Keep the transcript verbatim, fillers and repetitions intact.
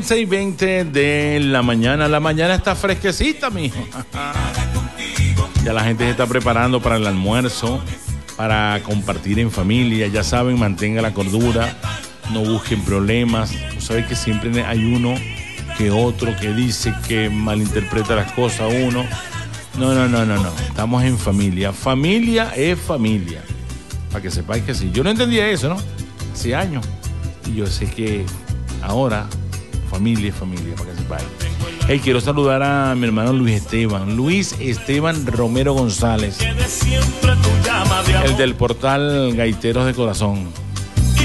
seis y veinte de la mañana. La mañana está fresquecita, mijo. Ya la gente se está preparando para el almuerzo, para compartir en familia. Ya saben, mantenga la cordura, no busquen problemas. Tú sabes que siempre hay uno que otro que dice que malinterpreta las cosas uno. No, no, no, no, no. Estamos en familia. Familia es familia. Para que sepáis que sí. Yo no entendía eso, ¿no? Hace años. Y yo sé que ahora familia es familia, para que sepáis. Hey, quiero saludar a mi hermano Luis Esteban. Luis Esteban Romero González. El del portal Gaiteros de Corazón.